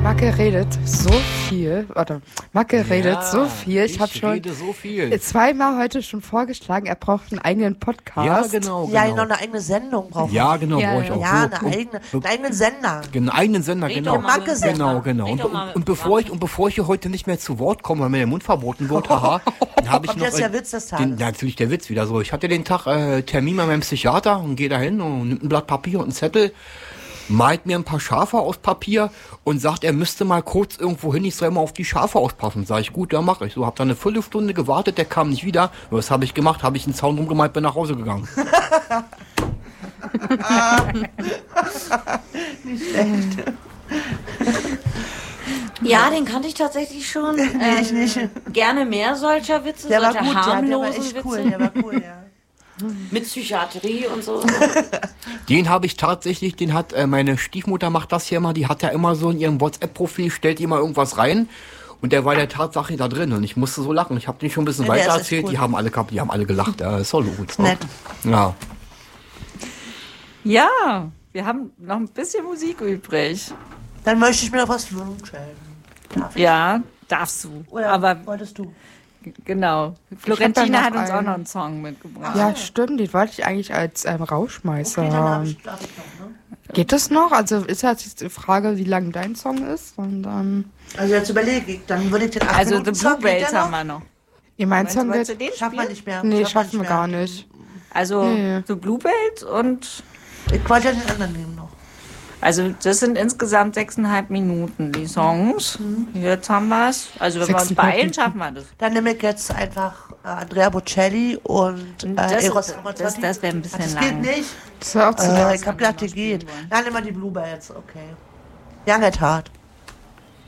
Macke redet so viel. Warte, Macke redet so viel. Ich habe schon so viel. zweimal heute schon vorgeschlagen, er braucht einen eigenen Podcast. Ja, genau. Ja, noch eine eigene Sendung brauchen. Ja, genau, Ja, brauche ich auch. Ja, So, einen eigenen Sender. einen eigenen Sender, Red genau. doch mal mit dem Macke-Sender. Genau. Und bevor ich hier heute nicht mehr zu Wort komme, weil mir der Mund verboten wird, haha, dann habe ich Kommt noch jetzt der Witz des Tages. natürlich der Witz wieder so. Ich hatte den Tag Termin bei meinem Psychiater und gehe da hin und nimmt ein Blatt Papier und einen Zettel, malt mir ein paar Schafe aus Papier und sagt, er müsste mal kurz irgendwo hin, ich soll mal auf die Schafe aufpassen. Sag ich, gut, ja, mach ich. So, hab dann eine Viertelstunde gewartet, der kam nicht wieder. Was habe ich gemacht? Habe ich einen Zaun rumgemalt, bin nach Hause gegangen. Nicht schlecht. Ja, den kannte ich tatsächlich schon. Ich nicht. Gerne mehr solcher Witze, Der war solcher gut, der war harmlosen echt Witze. cool. Der war cool, ja. Mit Psychiatrie und so. Den habe ich tatsächlich, den hat meine Stiefmutter macht das hier immer, die hat ja immer so in ihrem WhatsApp-Profil, stellt immer irgendwas rein und der war der Tatsache da drin und ich musste so lachen. Ich habe den schon ein bisschen Ja, der weiter ist echt erzählt, cool. die haben alle gelacht, ja, ist doch gut. Ne? Nett. Ja. Ja, wir haben noch ein bisschen Musik übrig. Dann möchte ich mir noch was wünschen. Darf ich? Ja, darfst du. Oder Aber wolltest du? genau. hab Florentina da hat noch uns auch einen. noch einen Song mitgebracht. Ja, stimmt, den wollte ich eigentlich als Rauschmeißer Okay, dann haben. darf ich noch, ne? Geht das noch? Also ist jetzt die Frage, wie lang dein Song ist. Und dann. Also jetzt überlege ich, dann würde ich den 8 Also Minuten The Song, geht Bluebells der haben noch? wir noch. Ihr mein Song Wolltest geht. du den Schafft man spielen? nicht mehr. Nee, Schafft man schaffen wir nicht gar mehr. nicht. Also Nee. The Bluebells und Ich wollte ja den anderen nehmen noch. also das sind insgesamt 6,5 Minuten die Songs. Jetzt haben wir es. Also wenn wir uns 6,5 beeilen, schaffen wir das. Dann nehme ich jetzt einfach Andrea Bocelli und Das, Eros das wäre ein bisschen Das lang. geht nicht. Das war auch zu lang. Ich hab gedacht, die geht. Dann nehmen wir die Bluebells, okay. Young at Heart.